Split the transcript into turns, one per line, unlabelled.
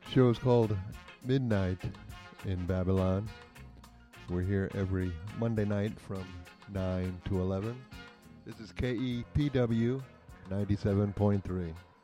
Show is called Midnight in Babylon. We're here every Monday night from 9 to 11. This is KEPW 97.3.